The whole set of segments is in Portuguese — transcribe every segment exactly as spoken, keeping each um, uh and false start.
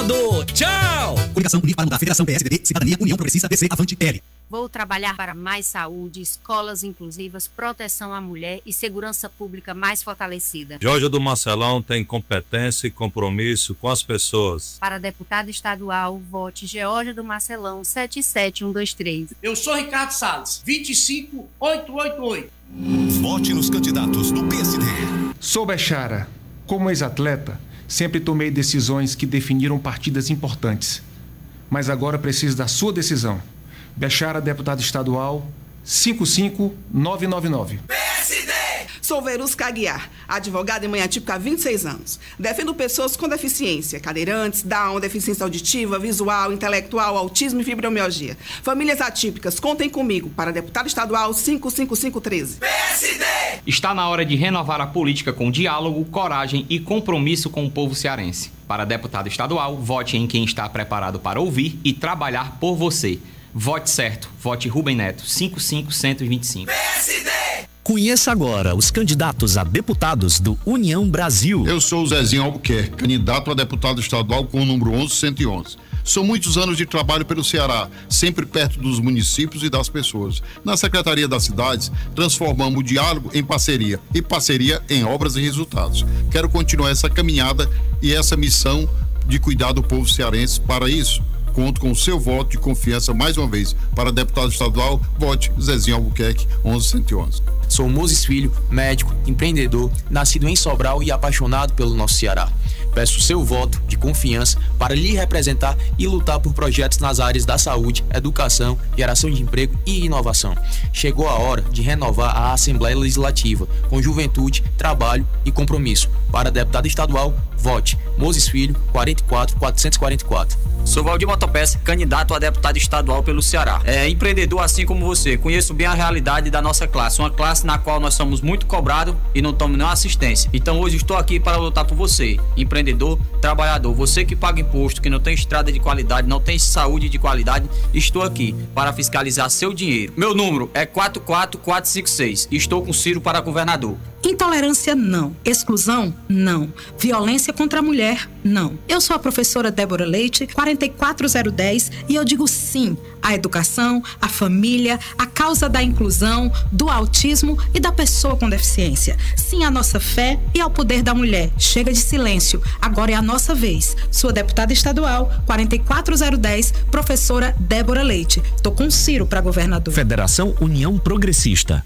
governador. Tchau! Coligação Unir para mudar. Federação P S D B, Cidadania, União Progressista, P C, Avante, L. Vou trabalhar para mais saúde, escolas inclusivas, proteção à mulher e segurança pública mais fortalecida. Jorge do Marcelão tem competência e compromisso com as pessoas. Para deputado estadual, vote Georgia do Marcelão sete sete um dois três. Eu sou Ricardo Salles, vinte e cinco mil oitocentos e oitenta e oito. Vote nos candidatos do P S D. Sou Bechara. Como ex-atleta, sempre tomei decisões que definiram partidas importantes. Mas agora preciso da sua decisão. Bechara, deputado estadual, cinco cinco nove nove nove. P S D! Sou Verusca Aguiar, advogada em manhã típica há vinte e seis anos. Defendo pessoas com deficiência, cadeirantes, Down, deficiência auditiva, visual, intelectual, autismo e fibromialgia. Famílias atípicas, contem comigo para deputado estadual cinco cinco cinco um três. P S D! Está na hora de renovar a política com diálogo, coragem e compromisso com o povo cearense. Para deputado estadual, vote em quem está preparado para ouvir e trabalhar por você. Vote certo. Vote Rubem Neto, cinco cinco um dois cinco. P S D! Conheça agora os candidatos a deputados do União Brasil. Eu sou o Zezinho Albuquerque, candidato a deputado estadual com o número onze cento e onze. São muitos anos de trabalho pelo Ceará, sempre perto dos municípios e das pessoas. Na Secretaria das Cidades, transformamos o diálogo em parceria e parceria em obras e resultados. Quero continuar essa caminhada e essa missão de cuidar do povo cearense. Para isso, conto com o seu voto de confiança mais uma vez. Para deputado estadual, vote Zezinho Albuquerque, onze cento e onze. Sou Moses Filho, médico, empreendedor, nascido em Sobral e apaixonado pelo nosso Ceará. Peço seu voto de confiança para lhe representar e lutar por projetos nas áreas da saúde, educação, geração de emprego e inovação. Chegou a hora de renovar a Assembleia Legislativa com juventude, trabalho e compromisso. Para deputado estadual, vote Moses Filho, quarenta e quatro quatrocentos e quarenta e quatro. Sou Valdir Motopés, candidato a deputado estadual pelo Ceará. É empreendedor assim como você, conheço bem a realidade da nossa classe, uma classe na qual nós somos muito cobrados e não tomamos nenhuma assistência. Então hoje estou aqui para lutar por você, empreendedor, trabalhador, você que paga imposto, que não tem estrada de qualidade, não tem saúde de qualidade, estou aqui para fiscalizar seu dinheiro. Meu número é quatro quatro quatro cinco seis, estou com Ciro para governador. Intolerância, não. Exclusão, não. Violência contra a mulher, não. Eu sou a professora Débora Leite, quarenta e quatro zero dez, e eu digo sim à educação, à família, à causa da inclusão, do autismo e da pessoa com deficiência. Sim à nossa fé e ao poder da mulher. Chega de silêncio, agora é a nossa vez. Sua deputada estadual, quarenta e quatro zero dez, professora Débora Leite. Tô com Ciro para governador. Federação União Progressista.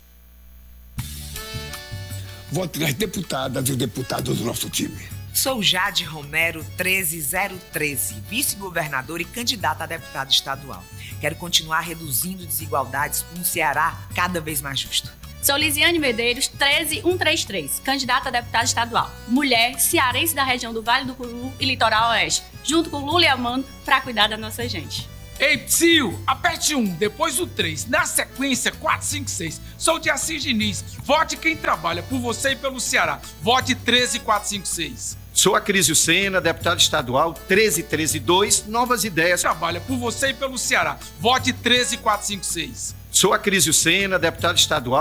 Vote nas deputadas e deputados do nosso time. Sou Jade Romero, treze zero treze, vice-governadora e candidata a deputada estadual. Quero continuar reduzindo desigualdades para um Ceará cada vez mais justo. Sou Lisiane Medeiros, treze um três três, candidata a deputada estadual. Mulher, cearense da região do Vale do Curu e Litoral Oeste, junto com Lula e Amando, para cuidar da nossa gente. Ei, psiu, aperte um, depois o três, na sequência quatro, cinco, seis. Sou de Assis Diniz, vote quem trabalha por você e pelo Ceará. Vote treze quatro cinco seis. Sou Acrísio Sena, deputado estadual, treze treze dois, Novas Ideias. Trabalha por você e pelo Ceará. Vote treze quatro cinco seis. Sou Acrísio Sena, deputado estadual.